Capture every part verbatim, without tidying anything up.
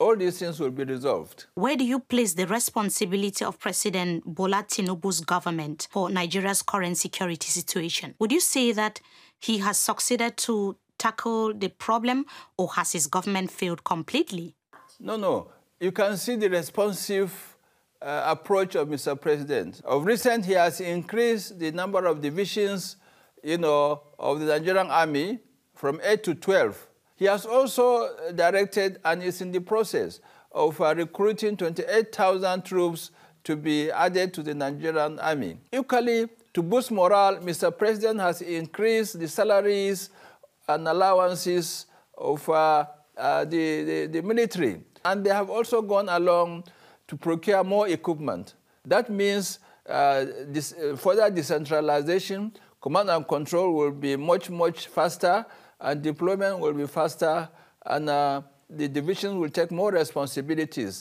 all these things will be resolved. Where do you place the responsibility of President Bola Tinubu's government for Nigeria's current security situation? Would you say that he has succeeded to tackle the problem, or has his government failed completely? No, no. You can see the responsive uh, approach of Mister President. Of recent, he has increased the number of divisions, you know, of the Nigerian Army from eight to twelve. He has also directed and is in the process of uh, recruiting twenty-eight thousand troops to be added to the Nigerian Army. Equally, to boost morale, Mister President has increased the salaries and allowances of uh, uh, the, the, the military. And they have also gone along to procure more equipment. That means uh, this, uh, further decentralization, command and control will be much, much faster, and deployment will be faster, and uh, the divisions will take more responsibilities.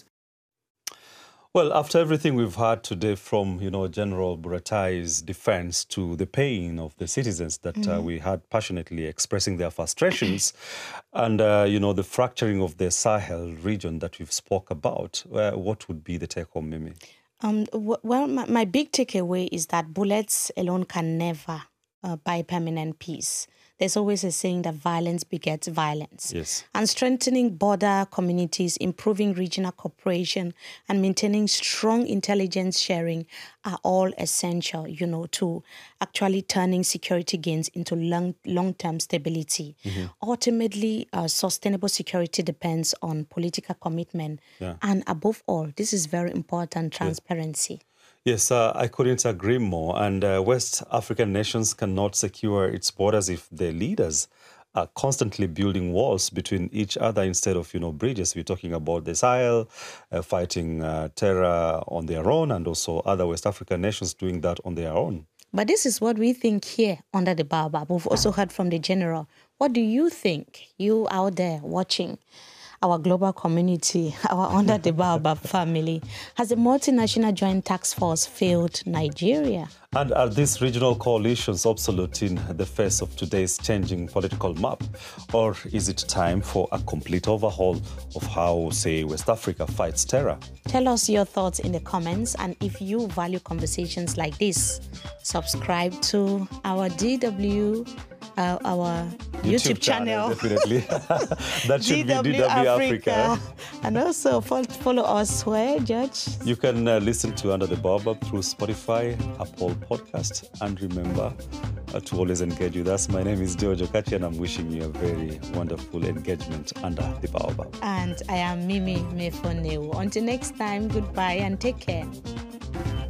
Well, after everything we've heard today from, you know, General Buratai's defense to the pain of the citizens that mm. uh, we had passionately expressing their frustrations and, uh, you know, the fracturing of the Sahel region that we've spoke about, uh, what would be the take-home, Mimi? Um, w well, my, my big takeaway is that bullets alone can never uh, buy permanent peace. There's always a saying that violence begets violence. Yes. And strengthening border communities, improving regional cooperation, and maintaining strong intelligence sharing are all essential, you know, to actually turning security gains into long, long-term stability. Mm-hmm. Ultimately, uh, sustainable security depends on political commitment. Yeah. And above all, this is very important, transparency. Yeah. Yes, uh, I couldn't agree more. And uh, West African nations cannot secure its borders if their leaders are constantly building walls between each other instead of, you know, bridges. We're talking about the Sahel, uh, fighting uh, terror on their own, and also other West African nations doing that on their own. But this is what we think here under the Baobab. We've also heard from the General. What do you think, you out there watching our global community, our Under the Baobab family? Has the multinational joint task force failed Nigeria? And are these regional coalitions obsolete in the face of today's changing political map? Or is it time for a complete overhaul of how, say, West Africa fights terror? Tell us your thoughts in the comments, and if you value conversations like this, subscribe to our D W Uh, our YouTube, YouTube channel. channel definitely. That should D W be D W Africa. Africa. And also follow us where, Judge? You can uh, listen to Under the Baobab through Spotify, Apple Podcast. And remember uh, to always engage with us. My name is George Okachi, and I'm wishing you a very wonderful engagement under the Baobab. And I am Mimi Mefoneu. Until next time, goodbye and take care.